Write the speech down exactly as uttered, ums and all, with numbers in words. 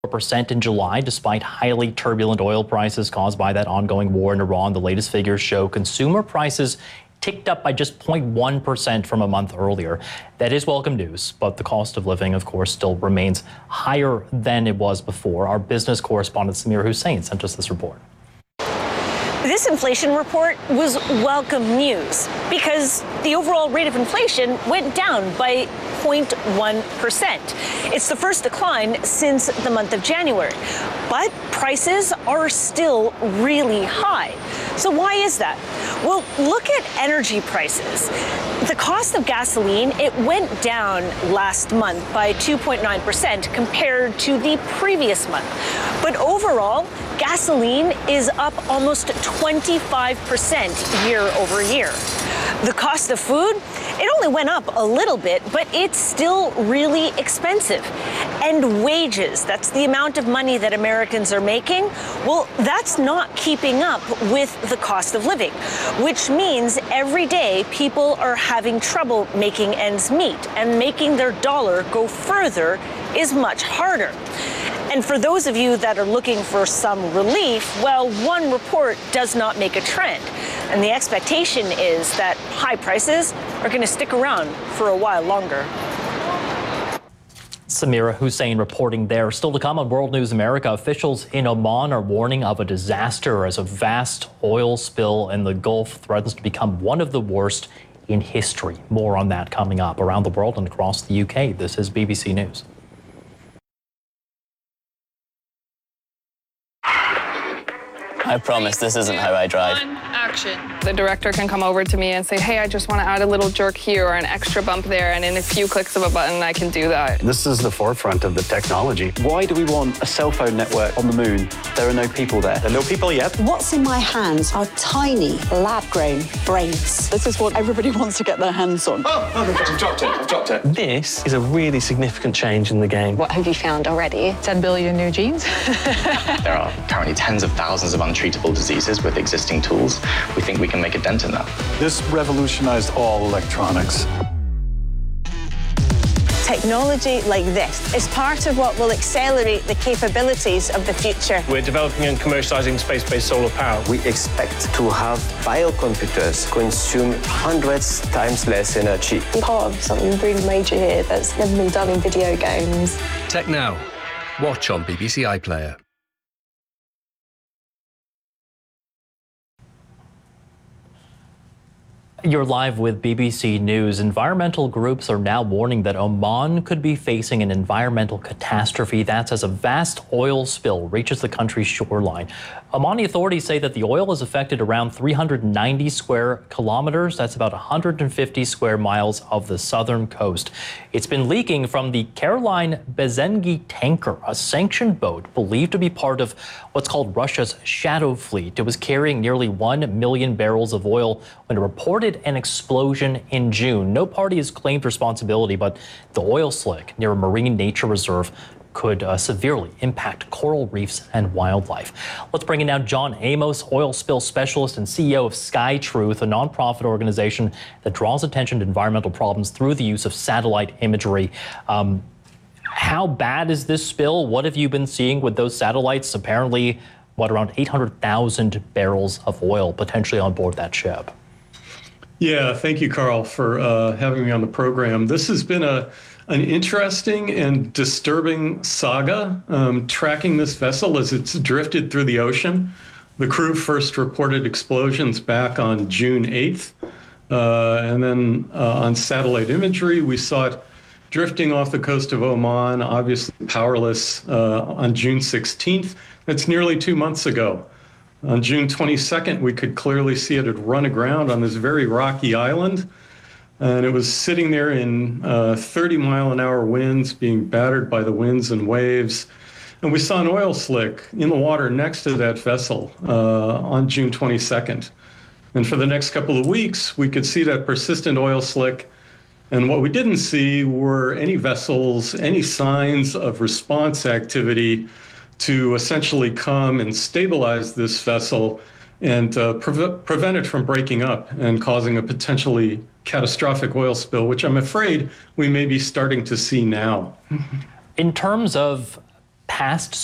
percent in July, despite highly turbulent oil prices caused by that ongoing war in Iran. The latest figures show consumer prices ticked up by just zero point one percent from a month earlier. That is welcome news, but the cost of living, of course, still remains higher than it was before. Our business correspondent Samira Hussein sent us this report. This inflation report was welcome news because the overall rate of inflation went down by zero point one percent. It's the first decline since the month of January, but prices are still really high. So why is that? Well, look at energy prices. The cost of gasoline, it went down last month by two point nine percent compared to the previous month. But overall, gasoline is up almost twenty-five percent year over year. The cost of food, it only went up a little bit, but it's still really expensive. And wages, that's the amount of money that Americans are making, well, that's not keeping up with the cost of living, which means every day people are having trouble making ends meet, and making their dollar go further is much harder. And for those of you that are looking for some relief, well, one report does not make a trend. And the expectation is that high prices are going to stick around for a while longer. Samira Hussein reporting there. Still to come on World News America, officials in Oman are warning of a disaster as a vast oil spill in the Gulf threatens to become one of the worst in history. More on that coming up. Around the world and across the U K, this is B B C News. I promise this isn't how I drive. Action. The director can come over to me and say, hey, I just want to add a little jerk here or an extra bump there, and in a few clicks of a button, I can do that. This is the forefront of the technology. Why do we want a cell phone network on the moon? There are no people there. There are no people yet. What's in my hands are tiny, lab-grown brains. This is what everybody wants to get their hands on. Oh, oh I've dropped it, I've dropped it. This is a really significant change in the game. What have you found already? ten billion new genes. There are currently tens of thousands of untreatable diseases with existing tools. We think we can make a dent in that. This revolutionized all electronics. Technology like this is part of what will accelerate the capabilities of the future. We're developing and commercializing space-based solar power. We expect to have biocomputers consume hundreds times less energy. I'm part of something really major here that's never been done in video games. Tech Now. Watch on B B C iPlayer. You're live with B B C News. Environmental groups are now warning that Oman could be facing an environmental catastrophe. That's as a vast oil spill reaches the country's shoreline. Omani authorities say that the oil has affected around three hundred ninety square kilometers. That's about one hundred fifty square miles of the southern coast. It's been leaking from the Caroline Bezengi tanker, a sanctioned boat believed to be part of what's called Russia's Shadow Fleet. It was carrying nearly one million barrels of oil when it reported an explosion in June. No party has claimed responsibility, but the oil slick near a marine nature reserve could uh, severely impact coral reefs and wildlife. Let's bring in now John Amos, oil spill specialist and C E O of Sky Truth, a nonprofit organization that draws attention to environmental problems through the use of satellite imagery. Um, how bad is this spill? What have you been seeing with those satellites? Apparently, what, around eight hundred thousand barrels of oil potentially on board that ship. Yeah, thank you, Carl, for uh, having me on the program. This has been a an interesting and disturbing saga, um, tracking this vessel as it's drifted through the ocean. The crew first reported explosions back on June eighth, uh, and then uh, on satellite imagery, we saw it drifting off the coast of Oman, obviously powerless, uh, on June sixteenth. That's nearly two months ago. On June twenty-second, we could clearly see it had run aground on this very rocky island, and it was sitting there in uh, thirty mile an hour winds, being battered by the winds and waves. And we saw an oil slick in the water next to that vessel uh, on June twenty-second. And for the next couple of weeks, we could see that persistent oil slick. And what we didn't see were any vessels, any signs of response activity to essentially come and stabilize this vessel and uh, pre prevent it from breaking up and causing a potentially catastrophic oil spill, which I'm afraid we may be starting to see now. In terms of past